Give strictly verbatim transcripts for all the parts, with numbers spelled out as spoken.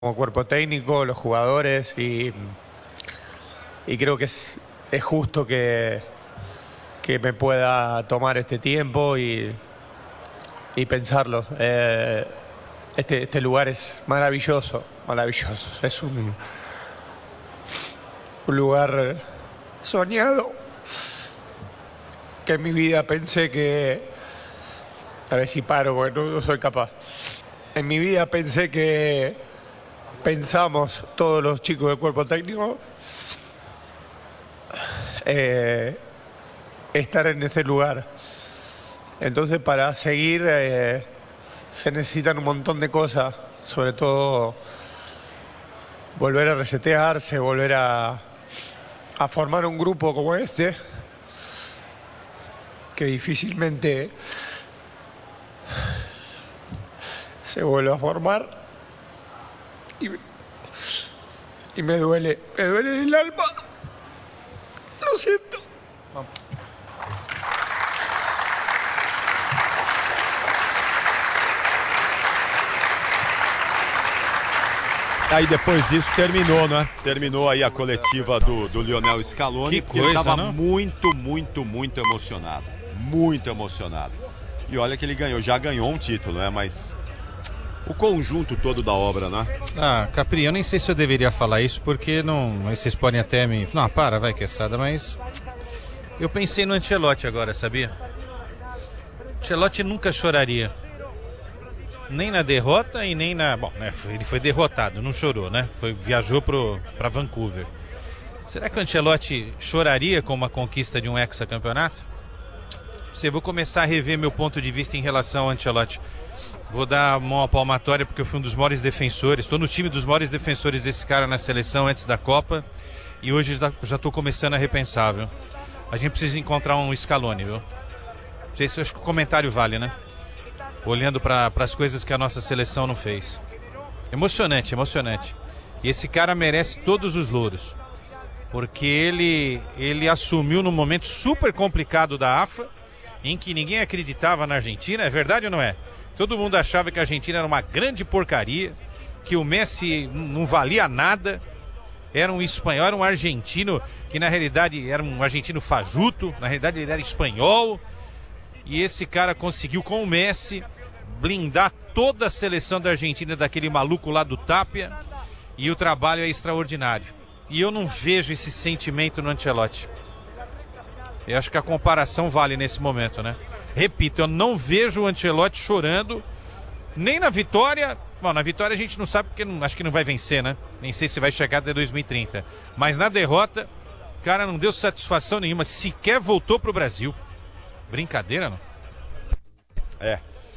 como cuerpo técnico, los jugadores, y, y creo que es, es justo que, que me pueda tomar este tiempo y, y pensarlo. Eh, este, este lugar es maravilloso, maravilloso. Es un, un lugar soñado que en mi vida pensé que... A ver si paro, porque no, no soy capaz. En mi vida pensé que pensamos, todos los chicos del cuerpo técnico, eh, estar en ese lugar. Entonces, para seguir eh, se necesitan un montón de cosas, sobre todo volver a resetearse, volver a, a formar un grupo como este, que difícilmente se vuelve a formar, y, y me duele, me duele el alma. Lo siento. Aí depois disso terminou, né? Terminou aí a coletiva do, do Lionel Scaloni, Que porque ele coisa, estava não? muito, muito, muito emocionado. Muito emocionado. E olha que ele ganhou, já ganhou um título, né? Mas o conjunto todo da obra, né? Ah, Capri, eu nem sei se eu deveria falar isso, porque não. Aí vocês podem até me. Não, para, vai, Quesada, mas. Eu pensei no Ancelotti agora, sabia? Ancelotti nunca choraria. Nem na derrota e nem na. Bom, né, ele foi derrotado, não chorou, né? Foi, viajou pro, pra Vancouver. Será que o Ancelotti choraria com uma conquista de um hexacampeonato? Você vou começar a rever meu ponto de vista em relação ao Ancelotti. Vou dar a mão à palmatória porque eu fui um dos maiores defensores. Estou no time dos maiores defensores desse cara na seleção antes da Copa. E hoje já estou começando a repensar, viu? A gente precisa encontrar um Scaloni, viu? Não sei se eu acho que o comentário vale, né? Olhando para as coisas que a nossa seleção não fez. Emocionante, emocionante. E esse cara merece todos os louros. Porque ele, ele assumiu num momento super complicado da AFA, em que ninguém acreditava na Argentina. É verdade ou não é? Todo mundo achava que a Argentina era uma grande porcaria, que o Messi não valia nada, era um espanhol, era um argentino, que na realidade era um argentino fajuto, na realidade ele era espanhol, e esse cara conseguiu com o Messi blindar toda a seleção da Argentina daquele maluco lá do Tapia, e o trabalho é extraordinário. E eu não vejo esse sentimento no Ancelotti. Eu acho que a comparação vale nesse momento, né? Repito, eu não vejo o Ancelotti chorando, nem na vitória. Bom, na vitória a gente não sabe porque não, acho que não vai vencer, né? Nem sei se vai chegar até dois mil e trinta. Mas na derrota, o cara não deu satisfação nenhuma, sequer voltou pro Brasil. Brincadeira, não? É.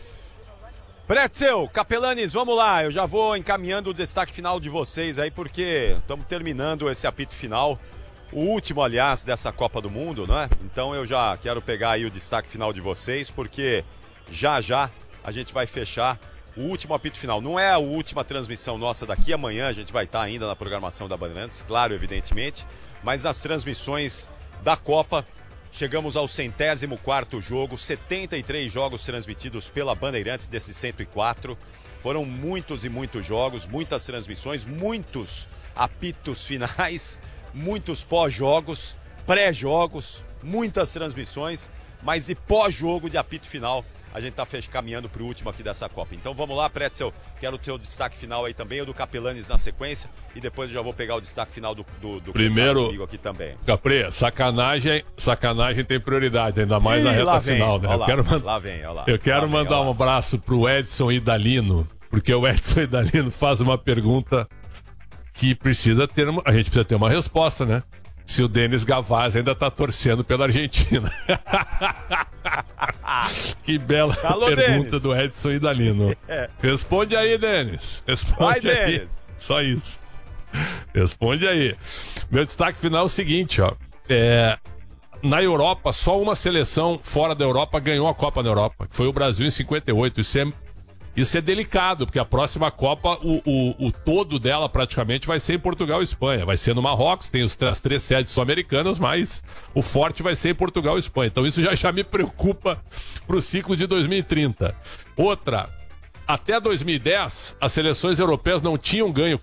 Pretzel, Capelanes, vamos lá. Eu já vou encaminhando o destaque final de vocês aí, porque estamos terminando esse apito final. O último, aliás, dessa Copa do Mundo, né? Então eu já quero pegar aí o destaque final de vocês, porque já já a gente vai fechar o último apito final. Não é a última transmissão nossa daqui, amanhã a gente vai estar ainda na programação da Bandeirantes, claro, evidentemente, mas nas transmissões da Copa, chegamos ao centésimo quarto jogo, setenta e três jogos transmitidos pela Bandeirantes desses cento e quatro. Foram muitos e muitos jogos, muitas transmissões, muitos apitos finais, muitos pós-jogos, pré-jogos, muitas transmissões, mas e pós-jogo de apito final, a gente está caminhando para o último aqui dessa Copa. Então vamos lá, Pretzel, quero o teu destaque final aí também, o do Capelanes na sequência, e depois eu já vou pegar o destaque final do, do, do Primeiro, comigo aqui também. Capri, sacanagem, sacanagem tem prioridade, ainda mais Ih, na reta vem, final, né? Lá, eu quero, man... lá vem, lá, eu quero lá mandar vem, um abraço pro Edson Idalino, porque o Edson Idalino faz uma pergunta que precisa ter, uma... a gente precisa ter uma resposta, né? Se o Denis Gavaz ainda tá torcendo pela Argentina. Que bela Alô, pergunta Denis. do Edson Idalino. É. Responde aí, Denis. Responde Vai, aí. Denis. Só isso. Responde aí. Meu destaque final é o seguinte, ó. É, na Europa, só uma seleção fora da Europa ganhou a Copa na Europa, que foi o Brasil em cinquenta e oito. Isso é, isso é delicado, porque a próxima Copa, o, o, o todo dela praticamente vai ser em Portugal e Espanha. Vai ser no Marrocos, tem os, as três sedes sul-americanas, mas o forte vai ser em Portugal e Espanha. Então isso já, já me preocupa pro ciclo de dois mil e trinta. Outra, até dois mil e dez, as seleções europeias não tinham ganho